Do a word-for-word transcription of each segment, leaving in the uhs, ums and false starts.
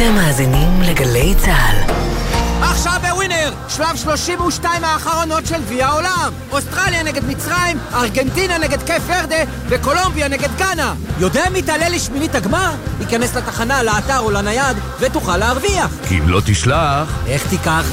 אתם מאזינים לגלי צהל. עכשיו בווינר, שלב שלושים ושתיים האחרונות של גביע העולם. אוסטרליה נגד מצרים, ארגנטינה נגד קייפ ורדה וקולומביה נגד גאנה. יודע מי תעלה לשמינית הגמר? ייכנס לתחנה, לאתר או לנייד ותוכל להרוויח. כי אם לא תשלח... איך תיקח?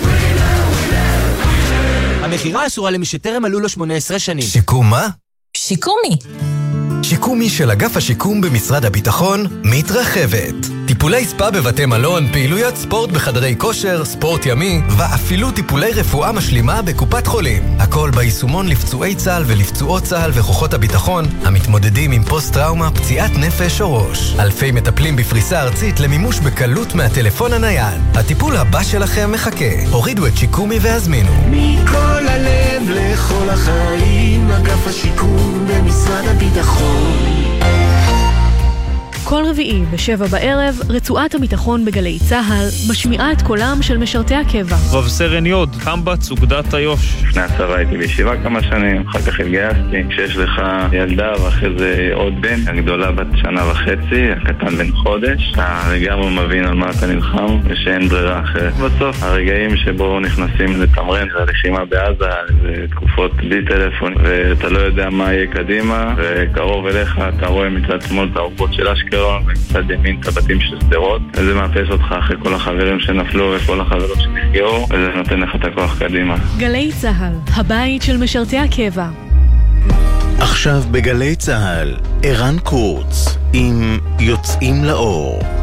המחירה אסורה למי שטרם מלאו לו שמונה עשרה שנים. שיקום מה? שיקומי. שיקומי של אגף השיקום במשרד הביטחון מתרחבת. טיפולי ספה בבתי מלון, פעילויות ספורט בחדרי כושר, ספורט ימי, ואפילו טיפולי רפואה משלימה בקופת חולים. הכל ביישומון לפצועי צה"ל ולפצועות צה"ל וכוחות הביטחון המתמודדים עם פוסט-טראומה, פציעת נפש או ראש. אלפי מטפלים בפריסה ארצית למימוש בקלות מהטלפון הנייד. הטיפול הבא שלכם מחכה. הורידו את שיקומי והזמינו. מכל הלב לכל החיים, אגף השיקום במשרד הביטחון. כל רביעי בשבע בערב, רצועת הביטחון בגלי צהל משמיעה את קולם של משרתי הקבע. רב סרן יוד, קמב"ץ אוגדת איו"ש. לפני הצבא הייתי בישיבה כמה שנים, אחר כך התגייסתי. כשיש לך ילדה ואחרי זה עוד בן, הגדולה בת שנה וחצי, הקטן בן חודש, אתה לגמרי מבין על מה אתה נלחם ושאין ברירה אחרת. בסוף הרגעים שבו נכנסים לתמרן, זה הלחימה בעזה, זה תקופות בלי טלפון ואתה לא יודע מה יהיה קדימה, וקרוב אליך אתה רואה מצד שמאל את האורבות של אשקלון ומצד ימין את הבתים של סדרות, וזה מאפס אותך אחרי כל החברים שנפלו וכל החברים שנפגעו, וזה נותן לך את הכוח קדימה. גלי צהל, הבית של משרתי הקבע. עכשיו בגלי צהל, ערן קורץ עם יוצאים לאור.